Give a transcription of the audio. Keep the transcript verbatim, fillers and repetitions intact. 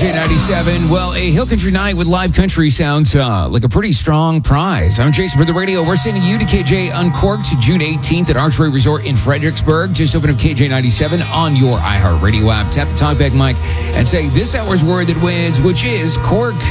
J ninety-seven. Well, a Hill Country night with live country sounds uh, like a pretty strong prize. I'm Jason for the radio. We're sending you to K J Uncorked June eighteenth at Archery Resort in Fredericksburg. Just open up K J ninety-seven on your iHeartRadio app. Tap the talkback mic and say this hour's word that wins, which is cork.